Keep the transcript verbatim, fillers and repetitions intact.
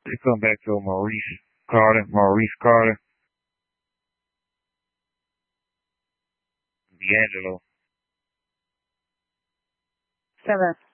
They come back to Maurice Carter, Maurice Carter, D'Angelo. Seven.